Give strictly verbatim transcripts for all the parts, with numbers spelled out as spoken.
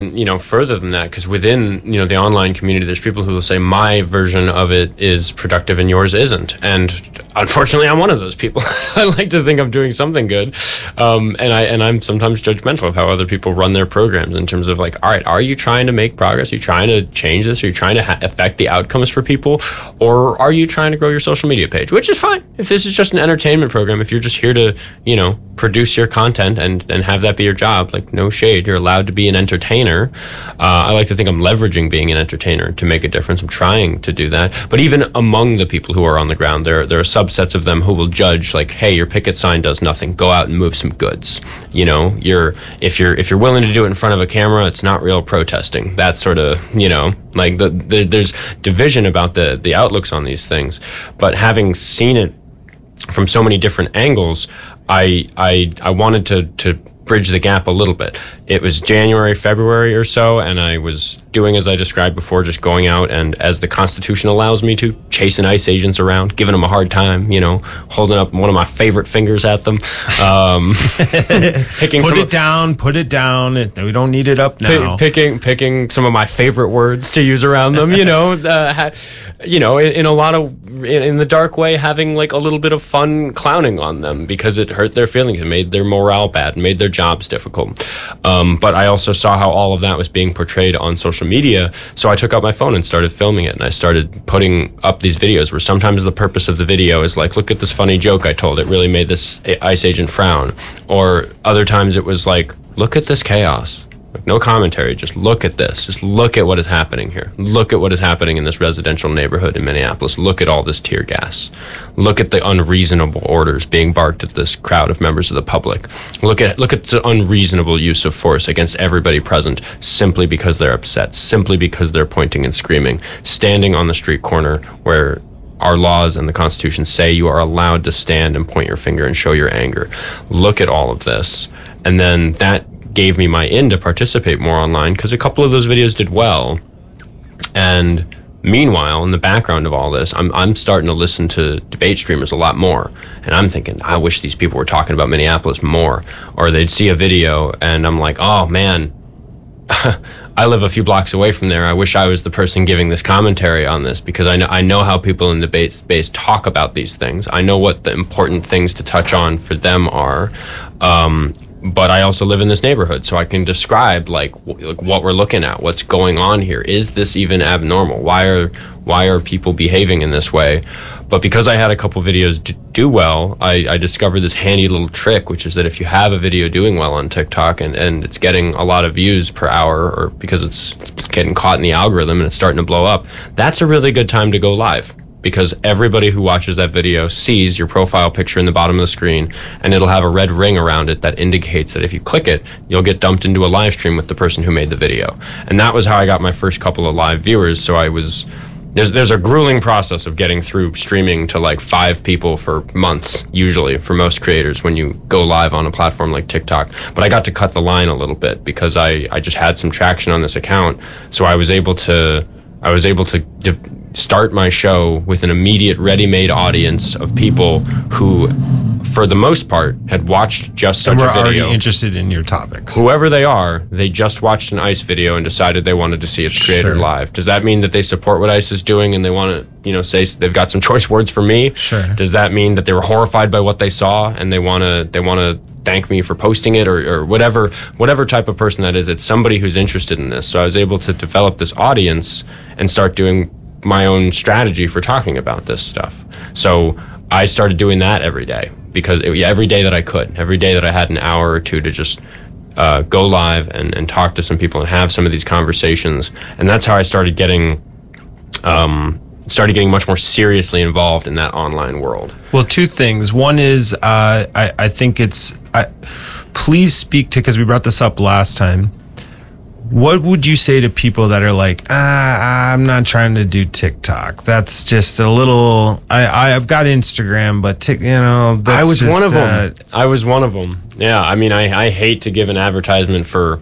you know, further than that, because within, you know, the online community, there's people who will say my version of it is productive and yours isn't. And unfortunately, I'm one of those people. I like to think I'm doing something good. Um, and I, and I'm sometimes judgmental of how other people run their programs in terms of like, all right, are you trying to make progress? Are you trying to change this? Are you trying to ha- affect the outcomes for people? Or are you trying to grow your social media page? Which is fine. If this is just an entertainment program, if you're just here to, you know, produce your content and, and have that be your job, like no shade, you're allowed to be an entertainer. Uh, I like to think I'm leveraging being an entertainer to make a difference. I'm trying to do that. But even among the people who are on the ground, there, there are subsets of them who will judge like, hey, your picket sign does nothing. Go out and move some goods. You know, you're if you're if you're willing to do it in front of a camera, it's not real protesting. That sort of, you know, like the, the there's division about the the outlooks on these things. But having seen it from so many different angles, I I I wanted to to bridge the gap a little bit. It was January, February or so, and I was doing as I described before, just going out and, as the Constitution allows me to, chasing ICE agents around, giving them a hard time, you know, holding up one of my favorite fingers at them. Um, picking put some it of, down, put it down. We don't need it up now. P- picking picking some of my favorite words to use around them, you know, uh, ha, you know, in, in a lot of, in, in the dark way, having like a little bit of fun clowning on them because it hurt their feelings and made their morale bad and made their jobs difficult. Um, but I also saw how all of that was being portrayed on social media, so I took out my phone and started filming it, and I started putting up these videos where sometimes the purpose of the video is like, look at this funny joke I told, it really made this ICE agent frown, or other times it was like, look at this chaos. Like, no commentary, just look at this. Just look at what is happening here. Look at what is happening in this residential neighborhood in Minneapolis. Look at all this tear gas. Look at the unreasonable orders being barked at this crowd of members of the public. Look at look at the unreasonable use of force against everybody present simply because they're upset, simply because they're pointing and screaming, standing on the street corner where our laws and the Constitution say you are allowed to stand and point your finger and show your anger. Look at all of this. And then that gave me my in to participate more online, because a couple of those videos did well. And meanwhile, in the background of all this, I'm I'm starting to listen to debate streamers a lot more. And I'm thinking, I wish these people were talking about Minneapolis more. Or they'd see a video and I'm like, oh man, I live a few blocks away from there. I wish I was the person giving this commentary on this, because I know I know how people in the debate space talk about these things. I know what the important things to touch on for them are. Um, But I also live in this neighborhood, so I can describe like, w- like what we're looking at, what's going on here. Is this even abnormal? Why are why are people behaving in this way? But because I had a couple videos d- do well, I, I discovered this handy little trick, which is that if you have a video doing well on TikTok and, and it's getting a lot of views per hour, or because it's getting caught in the algorithm and it's starting to blow up, that's a really good time to go live. Because everybody who watches that video sees your profile picture in the bottom of the screen, and it'll have a red ring around it that indicates that if you click it, you'll get dumped into a live stream with the person who made the video. And that was how I got my first couple of live viewers. So I was, there's there's a grueling process of getting through streaming to like five people for months, usually, for most creators when you go live on a platform like TikTok. But I got to cut the line a little bit because I, I just had some traction on this account. So I was able to, I was able to div- start my show with an immediate ready-made audience of people who, for the most part, had watched just such and a we're video. Already interested in your topics. Whoever they are, they just watched an ICE video and decided they wanted to see its creator Sure. live. Does that mean that they support what ICE is doing and they want to, you know, say they've got some choice words for me? Sure. Does that mean that they were horrified by what they saw and they want to they want to thank me for posting it, or, or whatever whatever type of person that is? It's somebody who's interested in this. So I was able to develop this audience and start doing my own strategy for talking about this stuff. So I started doing that every day, because it, yeah, every day that I could, every day that I had an hour or two to just uh, go live and, and talk to some people and have some of these conversations. And that's how I started getting um, started getting much more seriously involved in that online world. Well, two things. One is uh, I, I think it's, I, please speak to, because we brought this up last time, what would you say to people that are like, ah, I'm not trying to do TikTok? That's just a little. I I've got Instagram, but tic, you know, that's I was just, one of them. Uh, I was one of them. Yeah, I mean, I I hate to give an advertisement for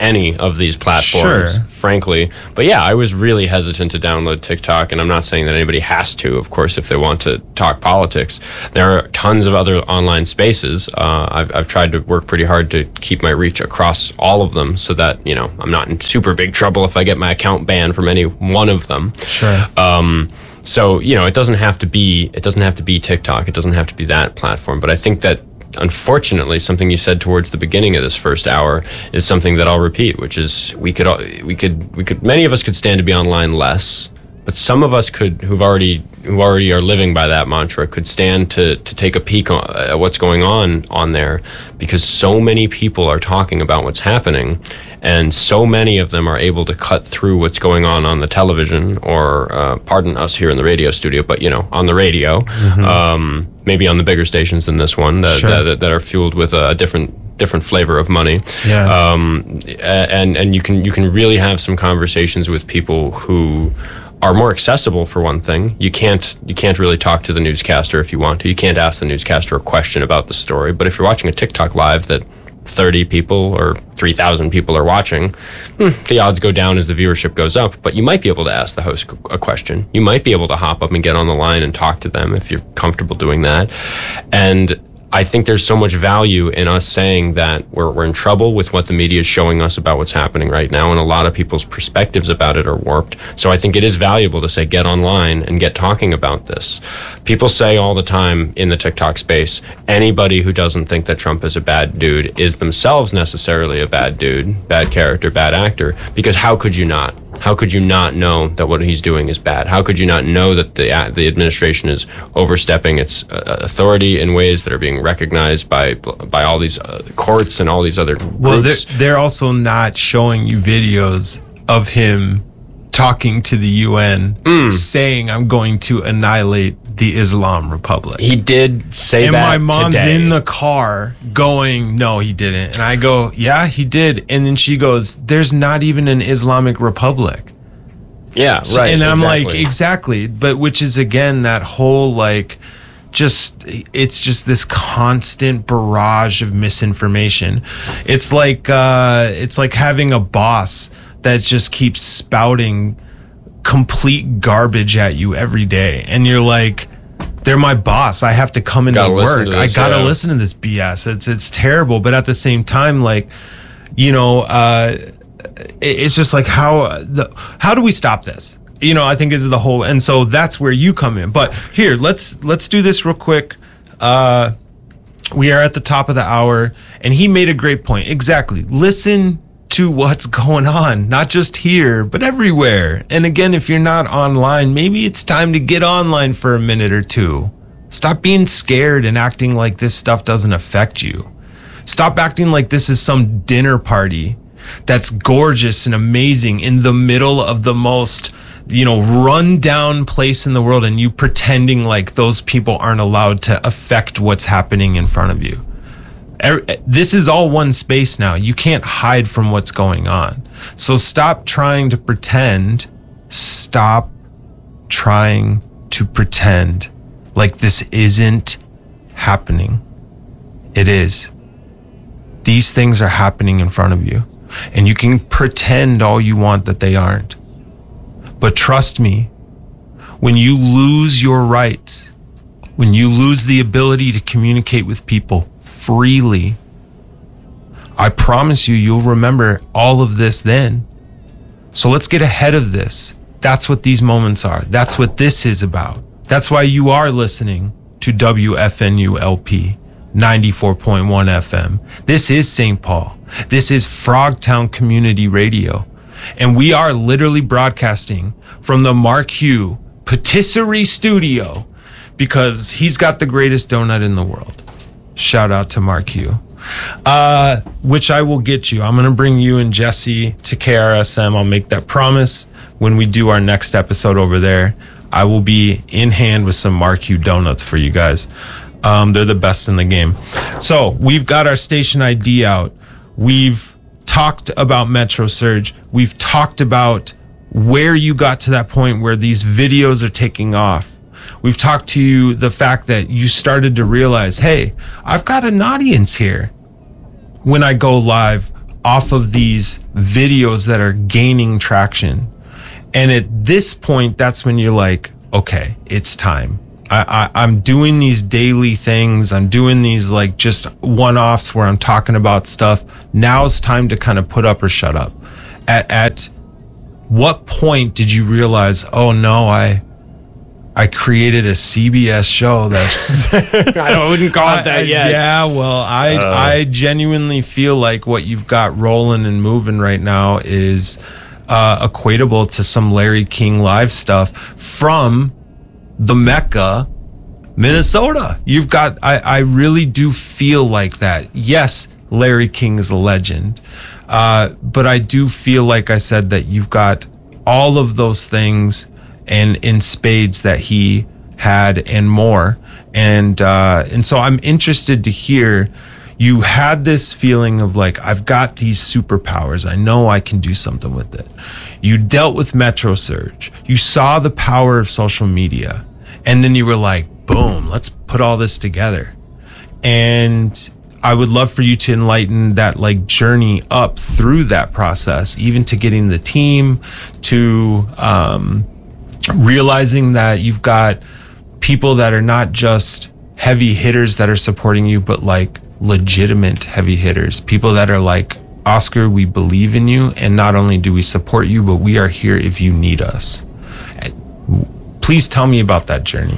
any of these platforms, Sure. frankly. But yeah, I was really hesitant to download TikTok, and I'm not saying that anybody has to, of course, if they want to talk politics. There are tons of other online spaces. Uh, I've, I've tried to work pretty hard to keep my reach across all of them so that, you know, I'm not in super big trouble if I get my account banned from any one of them. Sure. Um, so, you know, it doesn't have to be, it doesn't have to be TikTok. It doesn't have to be that platform. But I think that, unfortunately, something you said towards the beginning of this first hour is something that I'll repeat, which is we could, we could, we could, many of us could stand to be online less, but some of us could, who've already, who already are living by that mantra, could stand to to take a peek at what's going on on there, because so many people are talking about what's happening, and so many of them are able to cut through what's going on on the television, or uh, pardon us here in the radio studio, but you know, on the radio, mm-hmm. um, maybe on the bigger stations than this one that Sure. that, that are fueled with a different different flavor of money. Yeah. Um, and and you can you can really have some conversations with people who are more accessible, for one thing. You can't you can't really talk to the newscaster if you want to. You can't ask the newscaster a question about the story. But if you're watching a TikTok live that thirty people or three thousand people are watching, hmm, the odds go down as the viewership goes up. But you might be able to ask the host a question. You might be able to hop up and get on the line and talk to them if you're comfortable doing that. And I think there's so much value in us saying that we're we're in trouble with what the media is showing us about what's happening right now, and a lot of people's perspectives about it are warped. So I think it is valuable to say, get online and get talking about this. People say all the time in the TikTok space, anybody who doesn't think that Trump is a bad dude is themselves necessarily a bad dude, bad character, bad actor, because how could you not? How could you not know that what he's doing is bad? How could you not know that the the administration is overstepping its uh, authority in ways that are being recognized by by all these uh, courts and all these other groups? Well, they're, they're also not showing you videos of him talking to the U N mm. saying, I'm going to annihilate the Islam Republic. He did say and that my mom's today. in the car going, no, he didn't. And I go, yeah, he did. And then she goes, there's not even an Islamic Republic. Yeah, right. And I'm exactly. like, exactly. But which is, again, that whole, like, just, it's just this constant barrage of misinformation. It's like, uh, it's like having a boss that just keeps spouting complete garbage at you every day. And you're like, they're my boss. I have to come into gotta work. to I this, gotta yeah. listen to this B S. It's it's terrible. But at the same time, like, you know, uh, it's just like, how the how do we stop this? You know, I think is the whole, and so that's where you come in. But here, let's let's do this real quick. Uh, we are at the top of the hour, and he made a great point. Exactly. Listen to what's going on, not just here, but everywhere. And again, if you're not online, maybe it's time to get online for a minute or two. Stop being scared and acting like this stuff doesn't affect you. Stop acting like this is some dinner party that's gorgeous and amazing in the middle of the most, you know, run down place in the world, and you pretending like those people aren't allowed to affect what's happening in front of you. This is all one space now. You can't hide from what's going on. So stop trying to pretend. Stop trying to pretend like this isn't happening. It is. These things are happening in front of you. And you can pretend all you want that they aren't. But trust me, when you lose your rights, when you lose the ability to communicate with people freely, I promise you, you'll remember all of this then. So let's get ahead of this. That's what these moments are. That's what this is about. That's why you are listening to W F N U L P ninety-four point one F M. This is Saint Paul. This is Frogtown Community Radio. And we are literally broadcasting from the Mark Hugh Patisserie Studio, because he's got the greatest donut in the world. Shout out to Mark Hugh. Uh, which I will get you. I'm going to bring you and Jesse to K R S M. I'll make that promise. When we do our next episode over there, I will be in hand with some Mark Hugh donuts for you guys. Um, they're the best in the game. So we've got our station I D out. We've talked about Metro Surge. We've talked about where you got to that point where these videos are taking off. We've talked to you the fact that you started to realize, hey, I've got an audience here when I go live off of these videos that are gaining traction. And at this point, that's when you're like, okay, it's time. I, I, I'm doing these daily things. I'm doing these like just one-offs where I'm talking about stuff. Now it's time to kind of put up or shut up. At, at what point did you realize, oh no, I I created a C B S show that's I wouldn't call it that I, yet. Yeah, well, I uh. I genuinely feel like what you've got rolling and moving right now is uh, equatable to some Larry King Live stuff from the Mecca, Minnesota. You've got, I, I really do feel like that. Yes, Larry King is a legend. Uh, but I do feel, like I said, that you've got all of those things and in spades that he had and more. And, uh, and so I'm interested to hear, you had this feeling of like, I've got these superpowers. I know I can do something with it. You dealt with Metro Surge. You saw the power of social media. And then you were like, boom, let's put all this together. And I would love for you to enlighten that like journey up through that process, even to getting the team, to um, realizing that you've got people that are not just heavy hitters that are supporting you, but like legitimate heavy hitters, people that are like, Oscar, we believe in you. And not only do we support you, but we are here if you need us. Please tell me about that journey.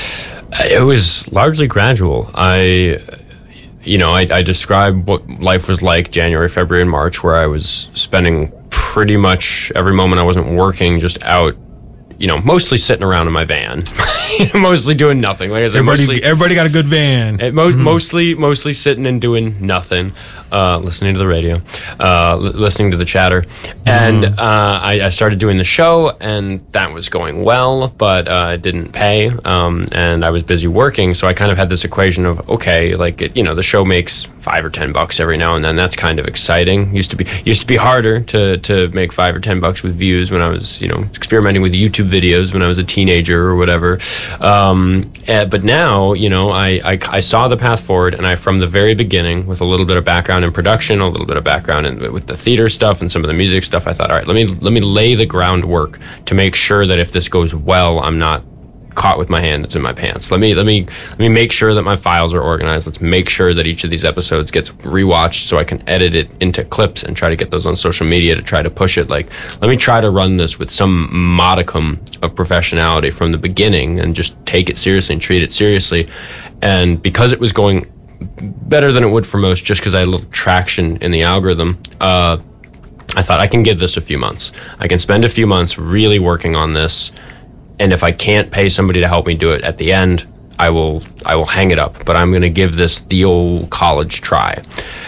It was largely gradual. I, you know, I, I described what life was like January, February, and March, where I was spending pretty much every moment I wasn't working just out, you know, mostly sitting around in my van, mostly doing nothing. Like I said, everybody, mostly, everybody got a good van. It, mo- mm-hmm. Mostly, mostly sitting and doing nothing, uh, listening to the radio, uh, l- listening to the chatter, mm-hmm. and uh, I, I started doing the show, and that was going well, but uh, it didn't pay, um, and I was busy working, so I kind of had this equation of okay, like it, you know, the show makes five or ten bucks every now and then. That's kind of exciting. Used to be used to be harder to to make five or ten bucks with views when I was, you know, experimenting with YouTube videos when I was a teenager or whatever. Um, uh, but now, you know, I, I I saw the path forward, and I, from the very beginning, with a little bit of background in production, a little bit of background in, with the theater stuff and some of the music stuff, I thought, all right, let me let me lay the groundwork to make sure that if this goes well, I'm not caught with my hands in my pants. Let me let me let me make sure that my files are organized. Let's make sure that each of these episodes gets rewatched so I can edit it into clips and try to get those on social media to try to push it. Like, let me try to run this with some modicum of professionality from the beginning and just take it seriously and treat it seriously. And because it was going better than it would for most, just because I had a little traction in the algorithm, uh, I thought I can give this a few months. I can spend a few months really working on this. And if I can't pay somebody to help me do it at the end, I will I will hang it up. But I'm going to give this the old college try.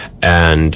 And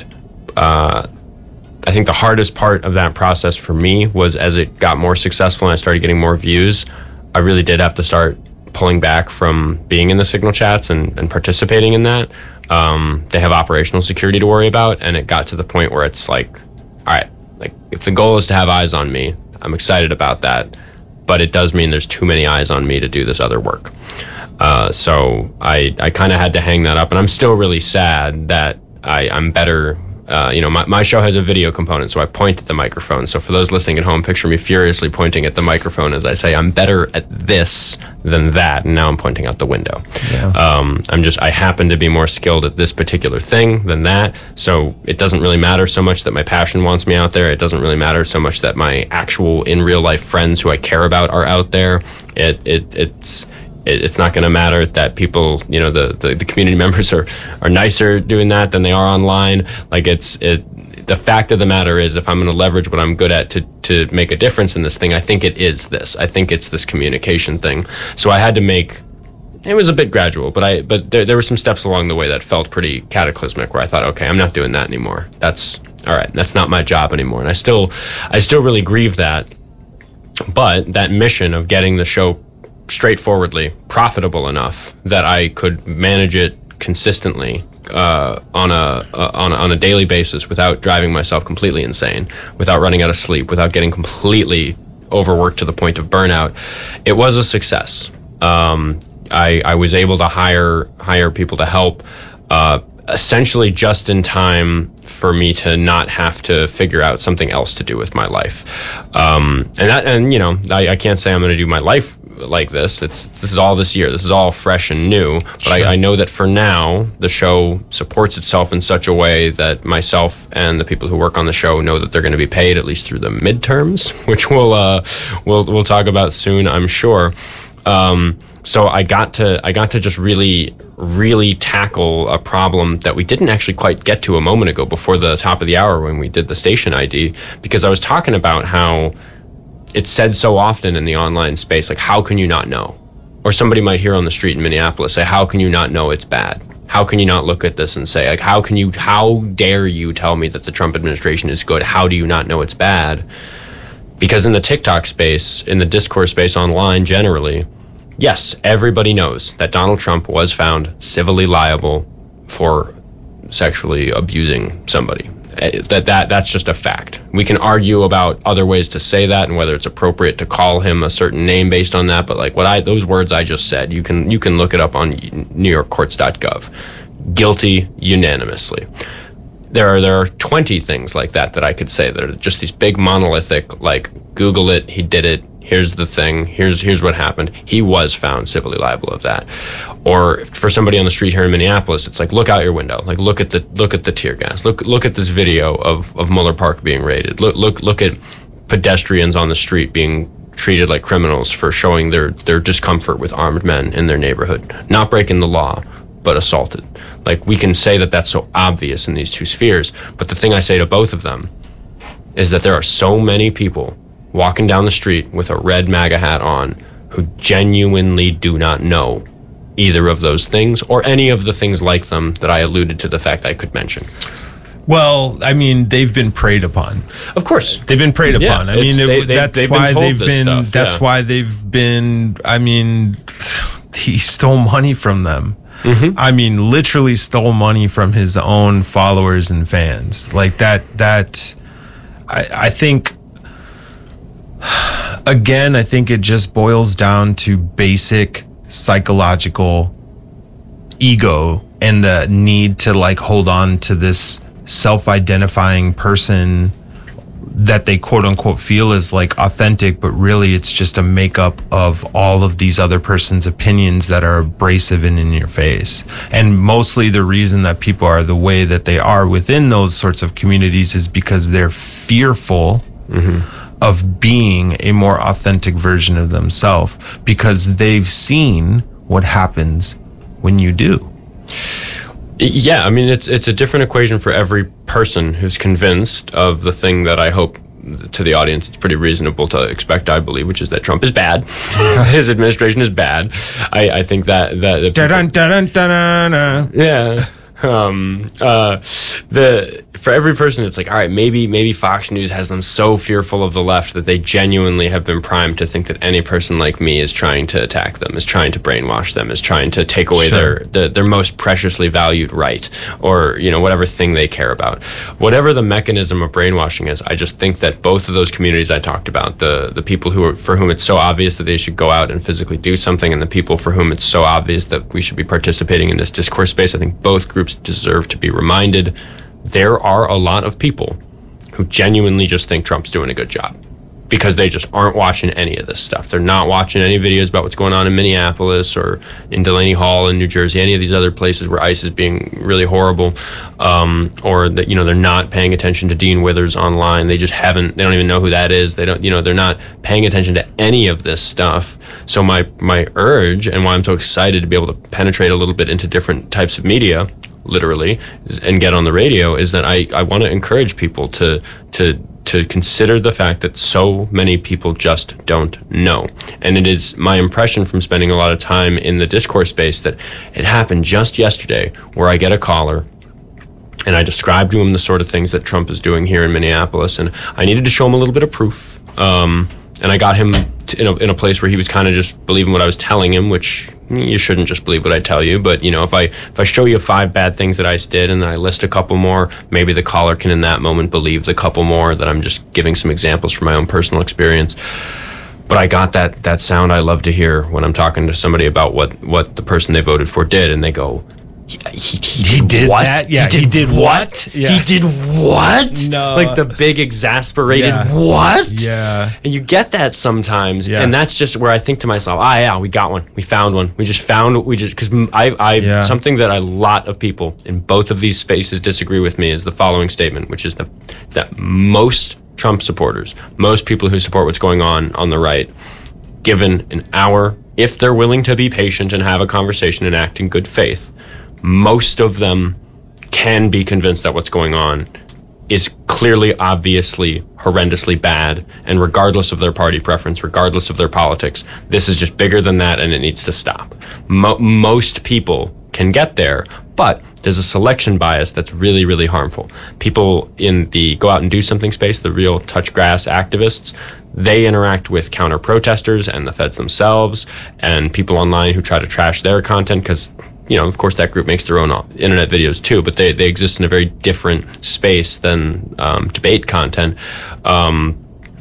uh, I think the hardest part of that process for me was, as it got more successful and I started getting more views, I really did have to start pulling back from being in the Signal chats and, and participating in that. Um, they have operational security to worry about. And it got to the point where it's like, all right, like if the goal is to have eyes on me, I'm excited about that. But it does mean there's too many eyes on me to do this other work. Uh, so I, I kind of had to hang that up. And I'm still really sad that I, I'm better. Uh, you know, my, my show has a video component, so I point at the microphone. So for those listening at home, picture me furiously pointing at the microphone as I say, I'm better at this than that. And now I'm pointing out the window. Yeah. Um, I'm just, I happen to be more skilled at this particular thing than that. So it doesn't really matter so much that my passion wants me out there. It doesn't really matter so much that my actual in real life friends who I care about are out there. It, it, it's, It's not going to matter that people, you know, the, the, the community members are, are nicer doing that than they are online. Like it's, it, the fact of the matter is, if I'm going to leverage what I'm good at to, to make a difference in this thing, I think it is this. I think it's this communication thing. So I had to make, it was a bit gradual, but I, but there, there were some steps along the way that felt pretty cataclysmic where I thought, okay, I'm not doing that anymore. That's all right. That's not my job anymore. And I still, I still really grieve that. But that mission of getting the show straightforwardly profitable enough that I could manage it consistently uh, on a uh, on a, on a daily basis without driving myself completely insane, without running out of sleep, without getting completely overworked to the point of burnout. It was a success. Um, I, I was able to hire hire people to help. Uh, essentially just in time for me to not have to figure out something else to do with my life. Um, and that, and you know, I, I can't say I'm going to do my life like this. It's this is all this year. This is all fresh and new. But sure. I, I know that for now, the show supports itself in such a way that myself and the people who work on the show know that they're going to be paid at least through the midterms, which we'll uh, we'll we'll talk about soon, I'm sure. Um, so I got to I got to just really really tackle a problem that we didn't actually quite get to a moment ago before the top of the hour when we did the station I D, because I was talking about how it's said so often in the online space, like, how can you not know? Or somebody might hear on the street in Minneapolis say, how can you not know it's bad? How can you not look at this and say, like, how can you, how dare you tell me that the Trump administration is good? How do you not know it's bad? Because in the TikTok space, in the discourse space online generally, yes, everybody knows that Donald Trump was found civilly liable for sexually abusing somebody. That that that's just a fact. We can argue about other ways to say that and whether it's appropriate to call him a certain name based on that. But like what I those words I just said, you can you can look it up on new york courts dot gov. Guilty unanimously. There are there are twenty things like that that I could say that are just these big monolithic, like, Google it, he did it. Here's the thing. Here's here's what happened. He was found civilly liable of that. Or for somebody on the street here in Minneapolis, it's like, look out your window. Like, look at the look at the tear gas. Look look at this video of, of Mueller Park being raided. Look look look at pedestrians on the street being treated like criminals for showing their their discomfort with armed men in their neighborhood, not breaking the law, but assaulted. Like, we can say that that's so obvious in these two spheres. But the thing I say to both of them is that there are so many people walking down the street with a red MAGA hat on who genuinely do not know either of those things or any of the things like them that I alluded to the fact I could mention. Well, I mean, they've been preyed upon. Of course. They've been preyed yeah, upon. I mean, it, they, they, that's they've why been they've been, stuff, that's yeah. why they've been, I mean, he stole money from them. Mm-hmm. I mean, literally stole money from his own followers and fans. Like that, that, I, I think, again, I think it just boils down to basic psychological ego and the need to, like, hold on to this self-identifying person that they quote unquote feel is like authentic, but really it's just a makeup of all of these other person's opinions that are abrasive and in your face. And mostly the reason that people are the way that they are within those sorts of communities is because they're fearful mm-hmm. of being a more authentic version of themselves, because they've seen what happens when you do. Yeah, I mean, it's it's a different equation for every person who's convinced of the thing that I hope to the audience it's pretty reasonable to expect, I believe, which is that Trump is bad. His administration is bad. I, I think that... that, that people, dun, dun, dun, dun, dun. Yeah. Um, uh, the for every person, it's like, all right, maybe maybe Fox News has them so fearful of the left that they genuinely have been primed to think that any person like me is trying to attack them, is trying to brainwash them, is trying to take away sure. their, their their most preciously valued right, or, you know, whatever thing they care about. Whatever the mechanism of brainwashing is, I just think that both of those communities I talked about, the the people who are, for whom it's so obvious that they should go out and physically do something, and the people for whom it's so obvious that we should be participating in this discourse space, I think both groups deserve to be reminded there are a lot of people who genuinely just think Trump's doing a good job because they just aren't watching any of this stuff. They're not watching any videos about what's going on in Minneapolis or in Delaney Hall in New Jersey, any of these other places where ICE is being really horrible, um, or that, you know, they're not paying attention to Dean Withers online. They just haven't, they don't even know who that is. They don't, you know, they're not paying attention to any of this stuff. So my, my urge, and why I'm so excited to be able to penetrate a little bit into different types of media, literally, and get on the radio, is that I, I want to encourage people to to to consider the fact that so many people just don't know. And it is my impression from spending a lot of time in the discourse space that it happened just yesterday where I get a caller and I described to him the sort of things that Trump is doing here in Minneapolis, and I needed to show him a little bit of proof. Um, and I got him to, in, a, in a place where he was kind of just believing what I was telling him, which you shouldn't just believe what I tell you. But, you know, if I if I show you five bad things that I did and then I list a couple more, maybe the caller can in that moment believe the couple more, that I'm just giving some examples from my own personal experience. But I got that that sound I love to hear when I'm talking to somebody about what, what the person they voted for did, and they go, He, he, he, He did, did what? that? Yeah, he did, he did what? what? Yeah. He did what? No. Like the big exasperated Yeah. what? Yeah. And you get that sometimes, Yeah. and that's just where I think to myself, ah, yeah, we got one, we found one, we just found, we just because I, I Yeah. something that a lot of people in both of these spaces disagree with me is the following statement, which is the, that most Trump supporters, most people who support what's going on on the right, given an hour, if they're willing to be patient and have a conversation and act in good faith, most of them can be convinced that what's going on is clearly, obviously, horrendously bad, and regardless of their party preference, regardless of their politics, this is just bigger than that and it needs to stop. Mo- most people can get there, but there's a selection bias that's really, really harmful. People in the go out and do something space, the real touch grass activists, they interact with counter protesters and the feds themselves and people online who try to trash their content because, you know, of course, that group makes their own internet videos too, but they, they exist in a very different space than um, debate content. Um,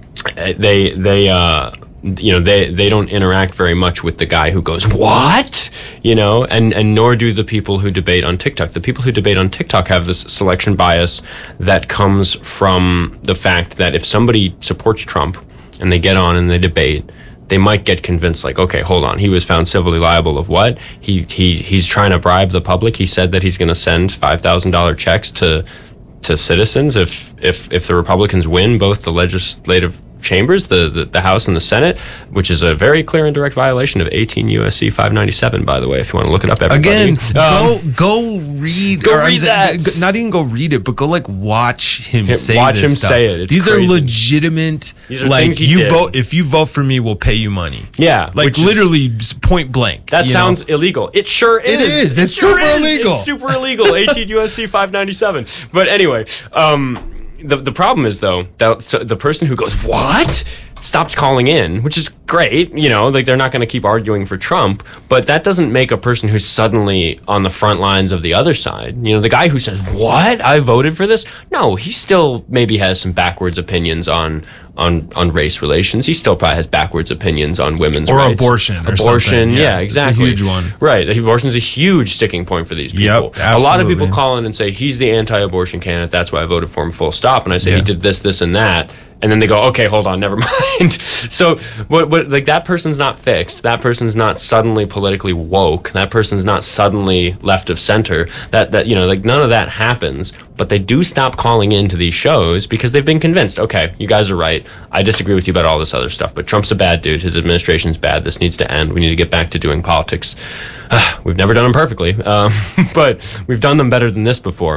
they they uh, you know they they don't interact very much with the guy who goes what, you know, and and nor do the people who debate on TikTok. The people who debate on TikTok have this selection bias that comes from the fact that if somebody supports Trump and they get on and they debate, they might get convinced, like, okay, hold on, he was found civilly liable of what? He he he's trying to bribe the public. He said that he's going to send five thousand dollars checks to to citizens if if if the Republicans win both the legislative chambers, the, the the House and the Senate, which is a very clear and direct violation of eighteen U S C five ninety-seven, by the way, if you want to look it up, everybody. Again, Um, go go read. go or I'm read saying, that. g- Not even go read it, but go like watch him Him- say watch this him stuff. say it. It's These crazy. are legitimate. These are like things he you did. vote if you vote for me, we'll pay you money. Yeah, like which is- literally s- point blank. That you sounds know? illegal. It sure is. It is. It's sure super is. illegal. It's super illegal. eighteen U S C five ninety-seven. But anyway, um, the the problem is though that so the person who goes what stops calling in, which is great. You know, like they're not going to keep arguing for Trump, but that doesn't make a person who's suddenly on the front lines of the other side. You know, the guy who says what I voted for this. No, he still maybe has some backwards opinions on. On, on race relations, he still probably has backwards opinions on women's Or rights. abortion or Abortion, something. yeah, Yeah, it's a exactly. huge one. Right, abortion is a huge sticking point for these people. Yep, a lot of people absolutely. call in and say he's the anti-abortion candidate. That's why I voted for him. Full stop. And I say Yeah. he did this, this, and that. And then they go, okay, hold on, never mind. So, what, what, like that person's not fixed. That person's not suddenly politically woke. That person's not suddenly left of center. That that you know, like none of that happens. But they do stop calling into these shows because they've been convinced. Okay, you guys are right. I disagree with you about all this other stuff, but Trump's a bad dude. His administration's bad. This needs to end. We need to get back to doing politics. Uh, we've never done them perfectly, um, but we've done them better than this before.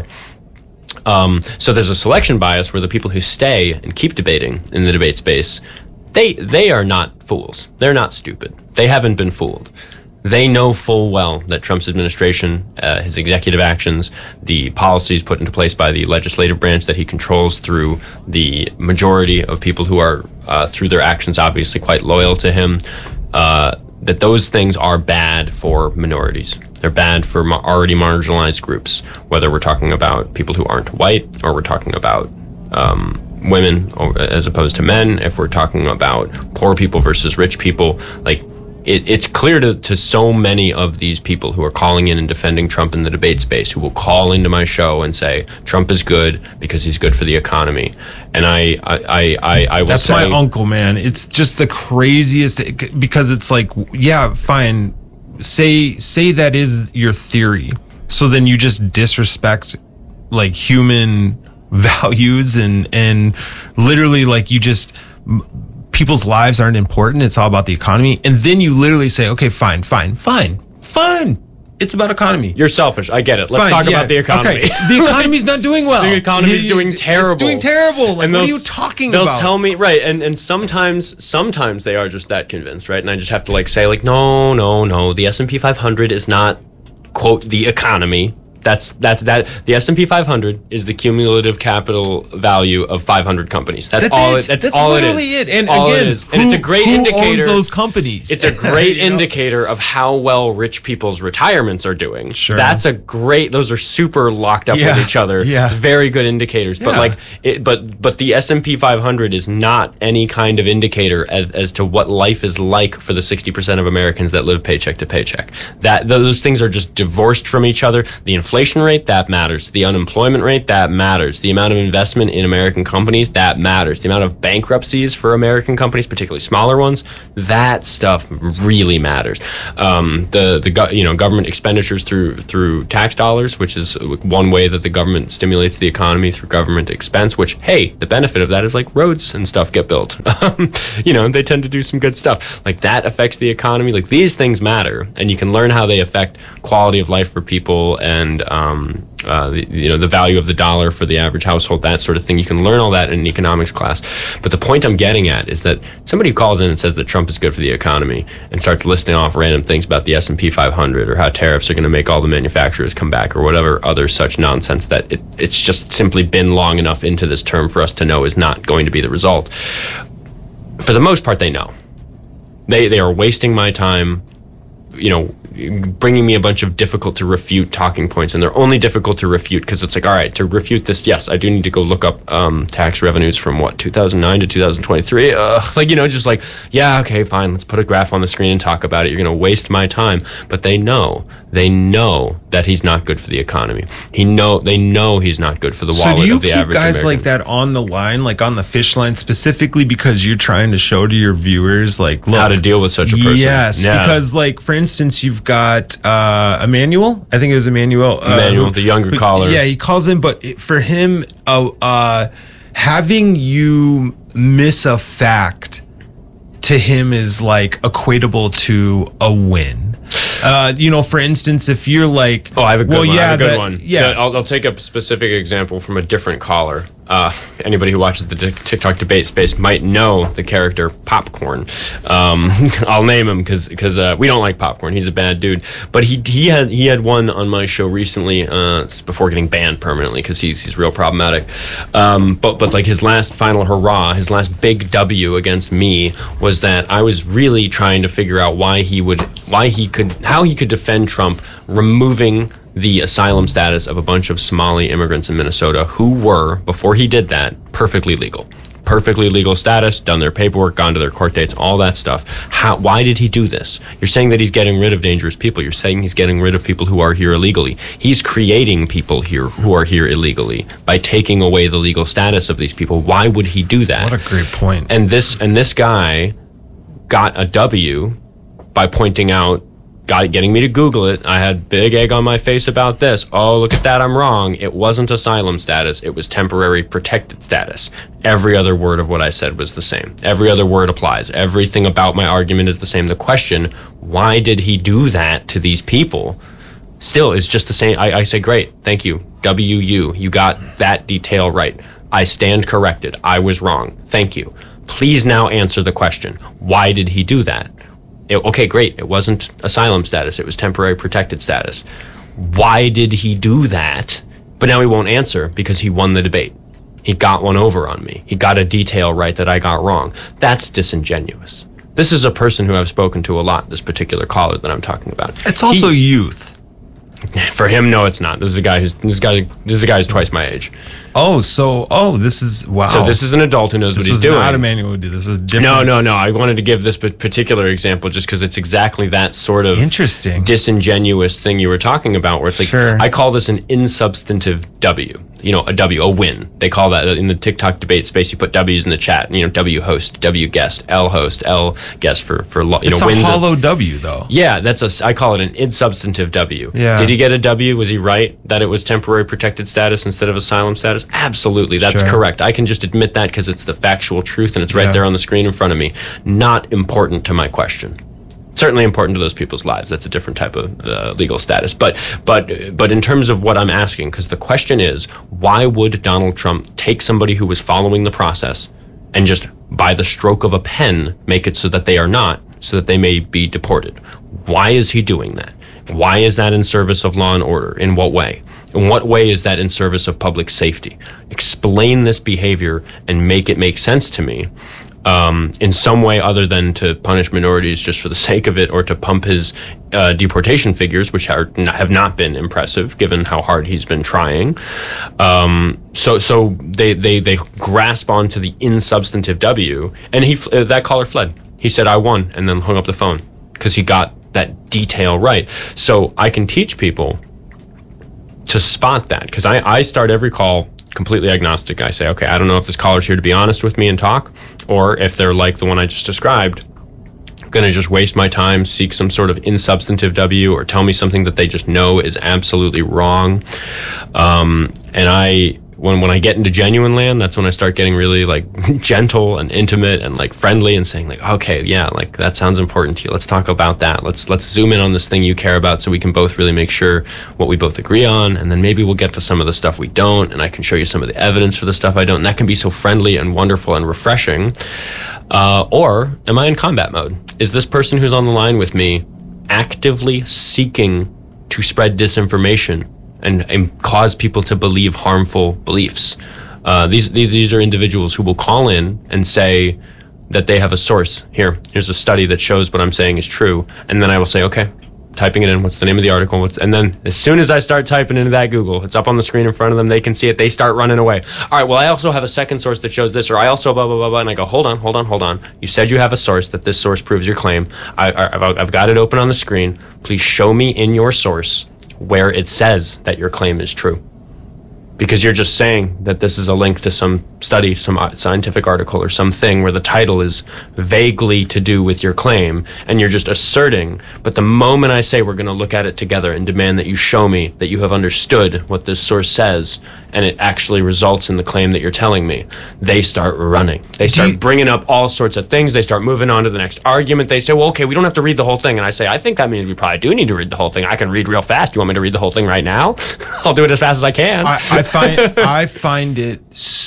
Um, so there's a selection bias where the people who stay and keep debating in the debate space, they they are not fools. They're not stupid. They haven't been fooled. They know full well that Trump's administration, uh, his executive actions, the policies put into place by the legislative branch that he controls through the majority of people who are, uh, through their actions, obviously quite loyal to him, uh, that those things are bad for minorities. They're bad for ma- already marginalized groups, whether we're talking about people who aren't white or we're talking about um, women or, as opposed to men, if we're talking about poor people versus rich people. Like, it, it's clear to, to so many of these people who are calling in and defending Trump in the debate space, who will call into my show and say, Trump is good because he's good for the economy. And I, I, I, I, I will That's say... my uncle, man. It's just the craziest because it's like, yeah, fine. Say say that is your theory. So then you just disrespect like human values and and literally like you just people's lives aren't important. It's all about the economy. And then you literally say, okay, fine, fine, fine, fine. It's about economy. You're selfish. I get it. Let's Fine, talk yeah, about the economy. Okay. The economy's not doing well. The economy's doing terrible. It's doing terrible. Like, And what are they'll- you talking they'll about? tell me, right, and and sometimes sometimes they are just that convinced, right? And I just have to like say like, no, no, no, the S and P five hundred is not, quote, the economy. That's that's that. The S and P five hundred is the cumulative capital value of five hundred companies. That's, That's all. it. It, that's, That's all literally it is. it. And all again, it is. who, and it's a great who indicator. owns those companies? It's a great You know? indicator of how well rich people's retirements are doing. Sure. That's a great. Those are super locked up Yeah. with each other. Yeah. Very good indicators. But Yeah. like, it, but but the S and P five hundred is not any kind of indicator as, as to what life is like for the sixty percent of Americans that live paycheck to paycheck. That those things are just divorced from each other. The inflation rate, that matters. The unemployment rate, that matters. The amount of investment in American companies, that matters. The amount of bankruptcies for American companies, particularly smaller ones, that stuff really matters. Um, the the go- you know government expenditures through through tax dollars, which is one way that the government stimulates the economy through government expense. Which, hey, the benefit of that is like roads and stuff get built. you know, they tend to do some good stuff. Like that affects the economy. Like these things matter, and you can learn how they affect quality of life for people and um, uh, the, you know the value of the dollar for the average household, that sort of thing. You can learn all that in an economics class. But the point I'm getting at is that somebody who calls in and says that Trump is good for the economy and starts listing off random things about the S and P five hundred or how tariffs are going to make all the manufacturers come back or whatever other such nonsense that it, it's just simply been long enough into this term for us to know is not going to be the result. For the most part, they know. They they are wasting my time, you know, bringing me a bunch of difficult to refute talking points, and they're only difficult to refute because it's like, all right, to refute this, yes, I do need to go look up um, tax revenues from what two thousand nine to two thousand twenty-three. Ugh, like, you know, just like, yeah, okay, fine, let's put a graph on the screen and talk about it. You're going to waste my time, but they know, they know that he's not good for the economy. He know they know he's not good for the So wallet do you of the keep average guys American. like that on the line, like on the fish line, specifically because you're trying to show to your viewers, like, look, How to deal with such a person. Yes, Yeah. because, like, for instance, you've got uh, Emmanuel. I think it was Emmanuel. Uh, Emmanuel, who- the younger who- caller. Yeah, he calls in, but it, for him, uh, uh, having you miss a fact to him is like equatable to a win. Uh, you know, for instance, if you're like, Oh, I have a good well, one. yeah, I have a good that- one. Yeah, I'll, I'll take a specific example from a different caller. Uh, anybody who watches the t- TikTok debate space might know the character Popcorn. Um, I'll name him because because uh, we don't like Popcorn. He's a bad dude. But he he had he had one on my show recently. Uh, it's before getting banned permanently because he's he's real problematic. Um, but but like his last final hurrah, his last big W against me was that I was really trying to figure out why he would why he could how he could defend Trump removing the asylum status of a bunch of Somali immigrants in Minnesota who were, before he did that, perfectly legal. Perfectly legal status, done their paperwork, gone to their court dates, all that stuff. How? Why did he do this? You're saying that he's getting rid of dangerous people. You're saying he's getting rid of people who are here illegally. He's creating people here who are here illegally by taking away the legal status of these people. Why would he do that? what a great point. And this and this guy got a W by pointing out, got getting me to Google it. I had big egg on my face about this. Oh, look at that, I'm wrong. It wasn't asylum status. It was temporary protected status. Every other word of what I said was the same. Every other word applies. Everything about my argument is the same. The question, why did he do that to these people, still is just the same. I, I say, great, thank you. W U, you got that detail right. I stand corrected. I was wrong. Thank you. Please now answer the question. Why did he do that? It, okay, great. It wasn't asylum status. It was temporary protected status. Why did he do that? But now he won't answer because he won the debate. He got one over on me. He got a detail right that I got wrong. That's disingenuous. This is a person who I've spoken to a lot, this particular caller that I'm talking about. It's also He- youth. For him, no, it's not. This is a guy who's this guy this is a guy who's twice my age. Oh, so oh, this is wow. So this is an adult who knows this what he's was doing. not Emmanuel who did this. Is different. No, no, no. I wanted to give this p- particular example just because it's exactly that sort of Interesting. disingenuous thing you were talking about, where it's like, Sure. I call this an insubstantive W. You know, a W, a win. They call that in the TikTok debate space. You put W's in the chat. You know, W host, W guest, L host, L guest for for lo- you It's know a wins. and- hollow W though. yeah, that's a. I call it an insubstantive W. Yeah. Did he get a W? Was he right that it was temporary protected status instead of asylum status? Absolutely, that's Sure. correct. I can just admit that because it's the factual truth and it's right Yeah. there on the screen in front of me. Not important to my question. Certainly important to those people's lives. That's a different type of uh, legal status. But but but in terms of what I'm asking, because the question is, why would Donald Trump take somebody who was following the process and just by the stroke of a pen make it so that they are not, so that they may be deported? Why is he doing that? Why is that in service of law and order? In what way? In what way is that in service of public safety? Explain this behavior and make it make sense to me. Um, in some way other than to punish minorities just for the sake of it, or to pump his uh, deportation figures, which are, have not been impressive given how hard he's been trying. Um, so so they, they, they grasp onto the insubstantive W, and he uh, that caller fled. He said, I won, and then hung up the phone because he got that detail right. So I can teach people to spot that, because I, I start every call completely agnostic. I say, okay, I don't know if this caller's here to be honest with me and talk, or if they're like the one I just described, going to just waste my time, seek some sort of insubstantive W, or tell me something that they just know is absolutely wrong. Um, and I, when when I get into genuine land, that's when I start getting really like gentle and intimate and like friendly and saying like, okay, yeah, like that sounds important to you. Let's talk about that. Let's let's zoom in on this thing you care about so we can both really make sure what we both agree on. And then maybe we'll get to some of the stuff we don't, and I can show you some of the evidence for the stuff I don't. And that can be so friendly and wonderful and refreshing. Uh, or am I in combat mode? Is this person who's on the line with me actively seeking to spread disinformation and, and cause people to believe harmful beliefs? Uh, these, these these are individuals who will call in and say that they have a source. Here, here's a study that shows what I'm saying is true. And then I will say, okay, typing it in, what's the name of the article? What's, and then as soon as I start typing into that Google, it's up on the screen in front of them, they can see it, they start running away. All right, well, I also have a second source that shows this, or I also blah, blah, blah, blah. And I go, hold on, hold on, hold on. You said you have a source, that this source proves your claim. I, I, I've, I've got it open on the screen. Please show me in your source where it says that your claim is true. Because you're just saying that this is a link to some study, some scientific article or something where the title is vaguely to do with your claim, and you're just asserting. But the moment I say we're going to look at it together and demand that you show me that you have understood what this source says, and it actually results in the claim that you're telling me, they start running. They start you, bringing up all sorts of things. They start moving on to the next argument. They say, well, okay, we don't have to read the whole thing. And I say, I think that means we probably do need to read the whole thing. I can read real fast. You want me to read the whole thing right now? I'll do it as fast as I can. I, I find I find it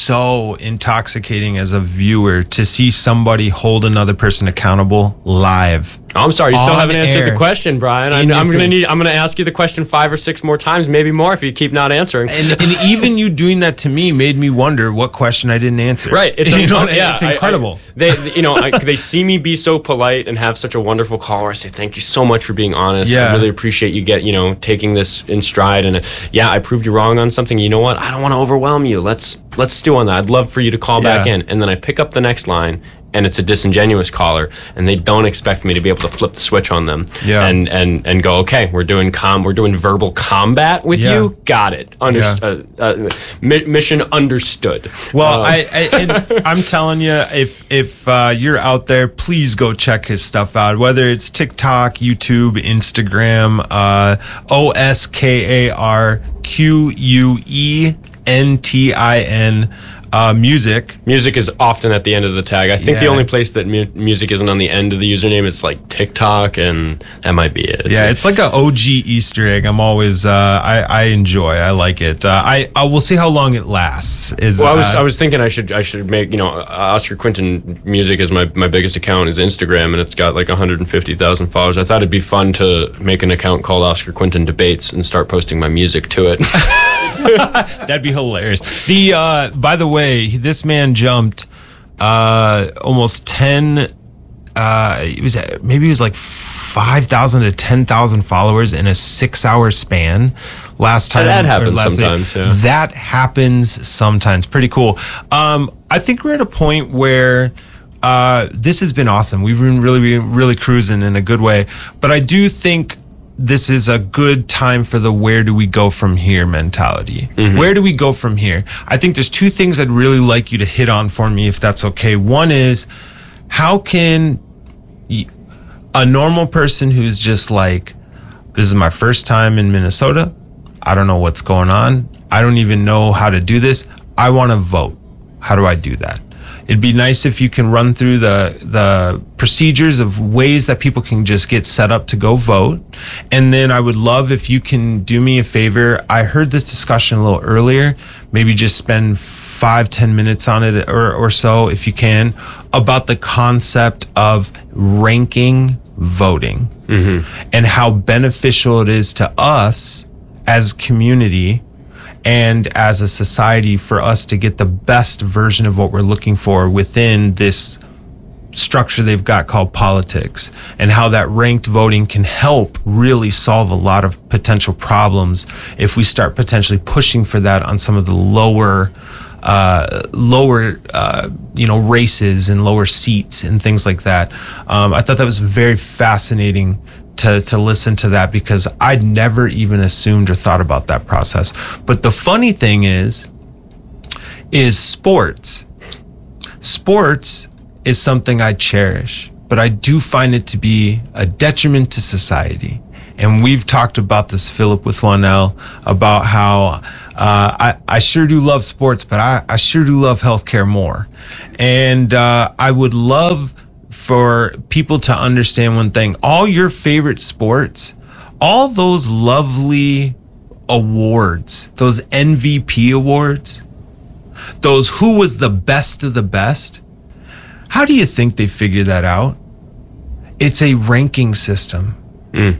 so intoxicating as a viewer to see somebody hold another person accountable live. Oh, I'm sorry, you still haven't answered the question, Brian. I'm, I'm gonna need. I'm gonna ask you the question five or six more times, maybe more, if you keep not answering. And, and even you doing that to me made me wonder what question I didn't answer. Right? It's, you know, yeah, it's incredible. I, I, they, you know, I, they see me be so polite and have such a wonderful caller. I say, thank you so much for being honest. Yeah. I really appreciate you get, you know, taking this in stride. And uh, yeah, I proved you wrong on something. You know what? I don't want to overwhelm you. Let's let's stew on that. I'd love for you to call Yeah. back in, and then I pick up the next line. And it's a disingenuous caller, and they don't expect me to be able to flip the switch on them, yeah. and and and go, okay, we're doing com, we're doing verbal combat with yeah. you. Got it. Underst- yeah. uh, uh, mi- mission understood. Well, um, I, I and I'm telling you, if if uh, you're out there, please go check his stuff out. Whether it's TikTok, YouTube, Instagram, uh, O S K A R Q U E N T I N. Uh, music. Music is often at the end of the tag. I think yeah. the only place that mu- music isn't on the end of the username is like TikTok, and that might be it. It's yeah, like, it's like an O G Easter egg. I'm always, uh, I, I enjoy. I like it. Uh, I, I will see how long it lasts. Is well, I was, uh, I was thinking I should, I should make, you know, uh, Oscar Quinton Music is my, my biggest account is Instagram, and it's got like one hundred fifty thousand followers. I thought it'd be fun to make an account called Oscar Quinton Debates and start posting my music to it. That'd be hilarious. The uh, by the way, this man jumped uh, almost ten. Uh, it was maybe it was like five thousand to ten thousand followers in a six-hour span. Last time that happens last sometimes. Week. Yeah. That happens sometimes. Pretty cool. Um, I think we're at a point where. Uh, this has been awesome. We've been really, really cruising in a good way. But I do think this is a good time for the where do we go from here mentality. Mm-hmm. Where do we go from here? I think there's two things I'd really like you to hit on for me, if that's okay. One is, how can a normal person who's just like, this is my first time in Minnesota, I don't know what's going on, I don't even know how to do this, I want to vote. How do I do that? It'd be nice if you can run through the the procedures of ways that people can just get set up to go vote. And then I would love if you can do me a favor. I heard this discussion a little earlier. Maybe just spend five, ten minutes on it or, or so, if you can, about the concept of ranking voting mm-hmm. and how beneficial it is to us as community and as a society for us to get the best version of what we're looking for within this structure they've got called politics, and how that ranked voting can help really solve a lot of potential problems if we start potentially pushing for that on some of the lower uh lower uh you know races and lower seats and things like that. um I thought that was very fascinating to to listen to that, because I'd never even assumed or thought about that process. But the funny thing is is sports sports is something I cherish, but I do find it to be a detriment to society. And we've talked about this, Philip, with one L, about how uh, I, I sure do love sports, but I, I sure do love healthcare more. And uh, I would love for people to understand one thing. All your favorite sports, all those lovely awards, those M V P awards, those who was the best of the best, how do you think they figure that out? It's a ranking system. Mm.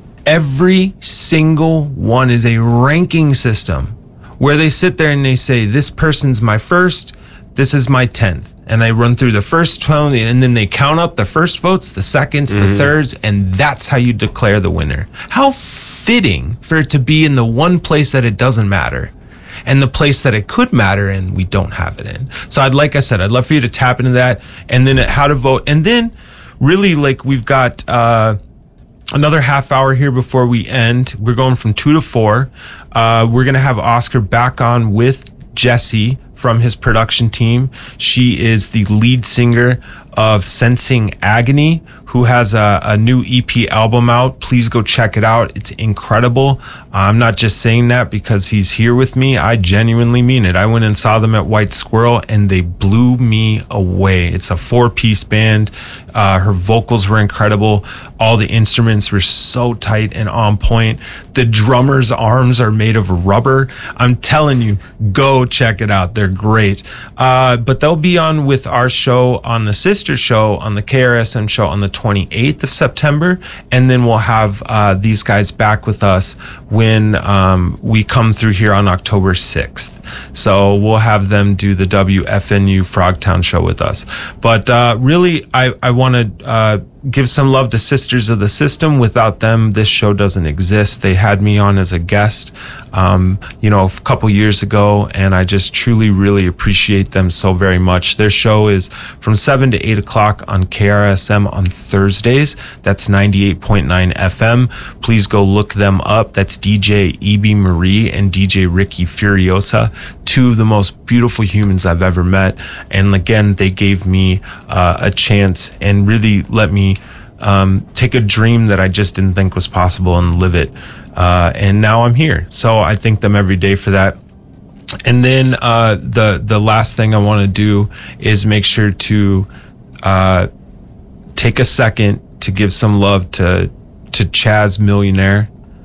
Every single one is a ranking system where they sit there and they say, this person's my first, this is my tenth. And they run through the first twelve, and then they count up the first votes, the seconds, mm-hmm. the thirds, and that's how you declare the winner. How fitting for it to be in the one place that it doesn't matter, and the place that it could matter in, we don't have it in. So I'd, like I said, I'd love for you to tap into that, and then how to vote. And then really, like, we've got uh, another half hour here before we end. We're going from two to four. Uh, we're going to have Oscar back on with Jesse from his production team. She is the lead singer of Sensing Agony, who has a, a new E P album out. Please go check it out. It's incredible. I'm not just saying that because he's here with me. I genuinely mean it. I went and saw them at White Squirrel, and they blew me away. It's a four-piece band. Uh, her vocals were incredible. All the instruments were so tight and on point. The drummer's arms are made of rubber. I'm telling you, go check it out. They're great. Uh, but they'll be on with our show on the sister show, on the K R S M show on the twenty-eighth of September. And then we'll have uh, these guys back with us when um, we come through here on October sixth. So we'll have them do the W F N U Frogtown show with us. But uh, really, I, I want to uh, give some love to Sisters of the System. Without them, this show doesn't exist. They had me on as a guest, um, you know, a couple years ago, and I just truly, really appreciate them so very much. Their show is from seven to eight o'clock on K R S M on Thursdays. That's ninety-eight point nine F M. Please go look them up. That's D J E B Marie and D J Ricky Furiosa, two of the most beautiful humans I've ever met. And again, they gave me uh, a chance and really let me um, take a dream that I just didn't think was possible and live it. Uh, and now I'm here. So I thank them every day for that. And then uh, the the last thing I want to do is make sure to uh, take a second to give some love to to Chaz Millionaire,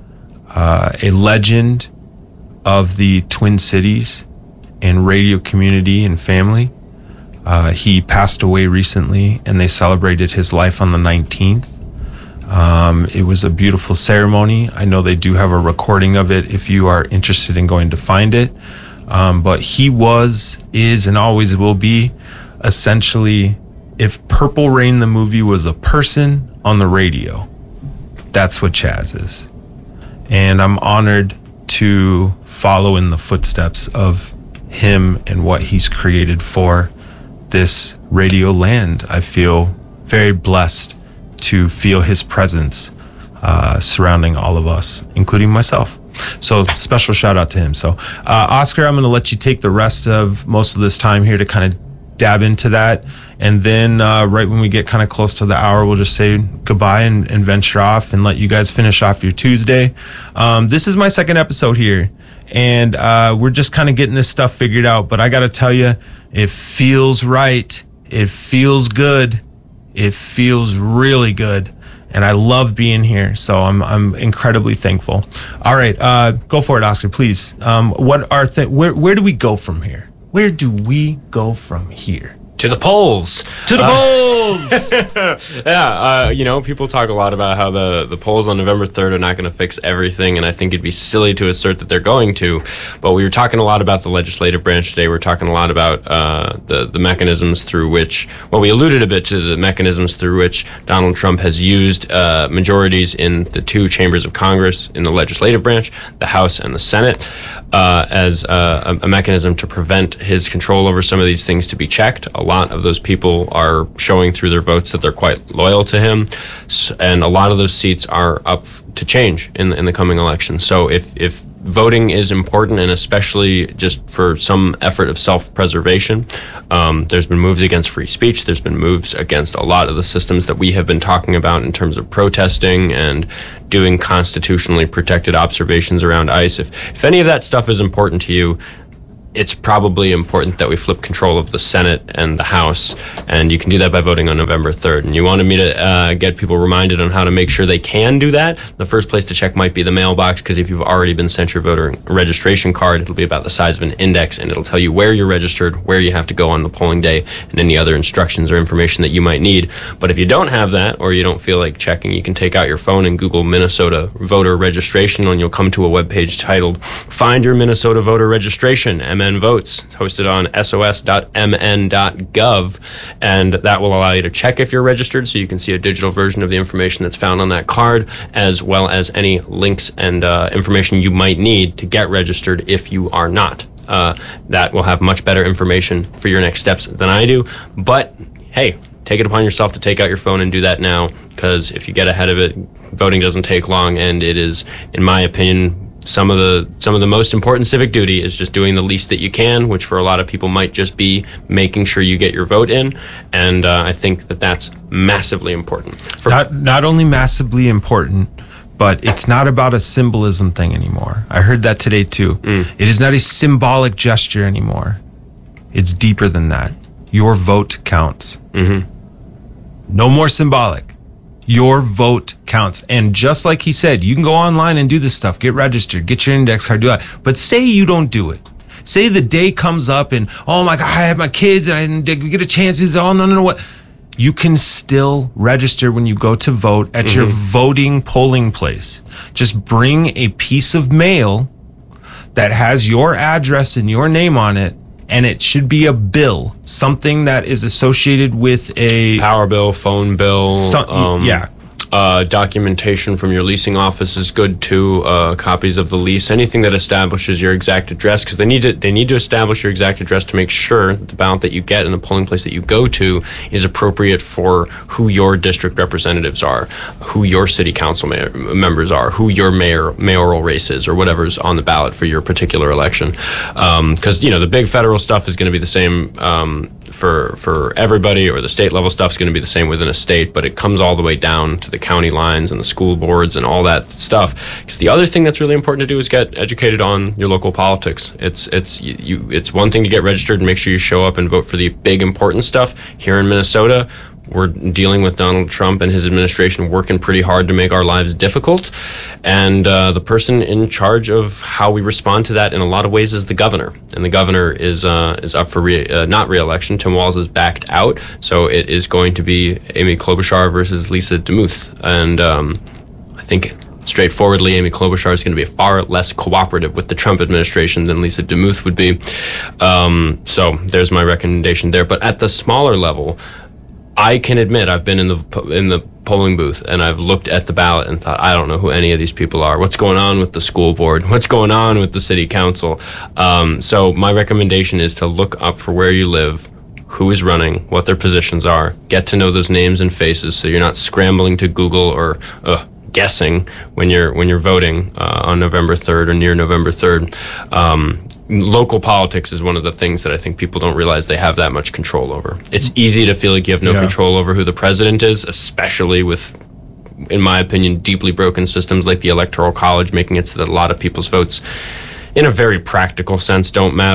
uh, a legend of the Twin Cities and radio community and family. Uh, he passed away recently, and they celebrated his life on the nineteenth. Um, it was a beautiful ceremony. I know they do have a recording of it if you are interested in going to find it. Um, but he was, is, and always will be essentially, if Purple Rain the movie was a person on the radio, that's what Chaz is. And I'm honored to follow in the footsteps of him and what he's created for this radio land. I feel very blessed to feel his presence uh, surrounding all of us, including myself. So special shout out to him. So uh, Oscar, I'm going to let you take the rest of most of this time here to kind of dab into that. And then uh, right when we get kind of close to the hour, we'll just say goodbye and, and venture off and let you guys finish off your Tuesday. Um, this is my second episode here, and uh, we're just kind of getting this stuff figured out. But I got to tell you, it feels right. It feels good. It feels really good. And I love being here, so I'm I'm incredibly thankful. All right, uh, go for it, Oscar, please. Um, what are th- where where do we go from here? Where do we go from here? To the polls. To the uh, polls! Yeah, uh, you know, people talk a lot about how the, the polls on November third are not going to fix everything, and I think it'd be silly to assert that they're going to. But we were talking a lot about the legislative branch today. We're talking a lot about uh, the, the mechanisms through which, well, we alluded a bit to the mechanisms through which Donald Trump has used uh, majorities in the two chambers of Congress, in the legislative branch, the House and the Senate, uh, as uh, a, a mechanism to prevent his control over some of these things to be checked. A lot of those people are showing through their votes that they're quite loyal to him, and a lot of those seats are up to change in the, in the coming election. So if if voting is important, and especially just for some effort of self-preservation, um, there's been moves against free speech. There's been moves against a lot of the systems that we have been talking about in terms of protesting and doing constitutionally protected observations around ICE. If if any of that stuff is important to you, it's probably important that we flip control of the Senate and the House, and you can do that by voting on November third. And you wanted me to uh, get people reminded on how to make sure they can do that. The first place to check might be the mailbox, because if you've already been sent your voter registration card, it'll be about the size of an index, and it'll tell you where you're registered, where you have to go on the polling day, and any other instructions or information that you might need. But if you don't have that, or you don't feel like checking, you can take out your phone and Google Minnesota voter registration, and you'll come to a webpage titled Find Your Minnesota Voter Registration, M N Votes. It's hosted on S O S dot M N dot gov, and that will allow you to check if you're registered, so you can see a digital version of the information that's found on that card, as well as any links and uh, information you might need to get registered if you are not. Uh, that will have much better information for your next steps than I do, but hey, take it upon yourself to take out your phone and do that now, because if you get ahead of it, voting doesn't take long, and it is, in my opinion, Some of the some of the most important civic duty is just doing the least that you can, which for a lot of people might just be making sure you get your vote in, and uh, I think that that's massively important. For not not only massively important, but it's not about a symbolism thing anymore. I heard that today too. Mm. It is not a symbolic gesture anymore. It's deeper than that. Your vote counts. Mm-hmm. No more symbolic. Your vote counts. And just like he said, you can go online and do this stuff, get registered, get your index card, do that. But say you don't do it. Say the day comes up and, oh my God, I have my kids and I didn't get a chance to, oh no, no, no, what? You can still register when you go to vote at mm-hmm. your voting polling place. Just bring a piece of mail that has your address and your name on it, and it should be a bill, something that is associated with a power bill, phone bill, some, um, yeah, uh, documentation from your leasing office is good too. Uh, copies of the lease, anything that establishes your exact address, because they need to they need to establish your exact address to make sure that the ballot that you get in the polling place that you go to is appropriate for who your district representatives are, who your city council mayor, members are, who your mayor mayoral race is, or whatever's on the ballot for your particular election. Because um, you know the big federal stuff is going to be the same um, for for everybody, or the state level stuff is going to be the same within a state, but it comes all the way down to the county lines and the school boards and all that stuff. Because the other thing that's really important to do is get educated on your local politics. It's it's you, you it's one thing to get registered and make sure you show up and vote for the big important stuff. Here in Minnesota, we're dealing with Donald Trump and his administration working pretty hard to make our lives difficult. And uh, the person in charge of how we respond to that in a lot of ways is the governor. And the governor is uh, is up for re- uh, not re-election. Tim Walz is backed out. So it is going to be Amy Klobuchar versus Lisa DeMuth. And um, I think straightforwardly, Amy Klobuchar is going to be far less cooperative with the Trump administration than Lisa DeMuth would be. Um, so there's my recommendation there. But at the smaller level, I can admit I've been in the in the polling booth and I've looked at the ballot and thought, I don't know who any of these people are. What's going on with the school board? What's going on with the city council? Um, so my recommendation is to look up for where you live, who is running, what their positions are, get to know those names and faces, so you're not scrambling to Google or uh, guessing when you're when you're voting uh, on November third or near November third. Um, Local politics is one of the things that I think people don't realize they have that much control over. It's easy to feel like you have no yeah. control over who the president is, especially with, in my opinion, deeply broken systems like the Electoral College, making it so that a lot of people's votes, in a very practical sense, don't matter.